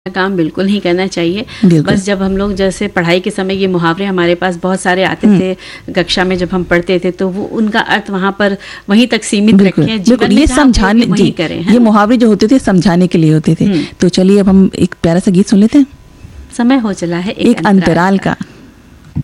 काम बिल्कुल नहीं करना चाहिए। बस जब हम लोग जैसे पढ़ाई के समय ये मुहावरे हमारे पास बहुत सारे आते थे कक्षा में, जब हम पढ़ते थे तो वो उनका अर्थ वहाँ पर वहीं तक सीमित रखें, जीवन में समझाने वही करें। ये मुहावरे जो होते थे समझाने के लिए होते थे। तो चलिए अब हम एक प्यारा सा गीत सुन लेते हैं। समय हो चला है एक अंतराल का।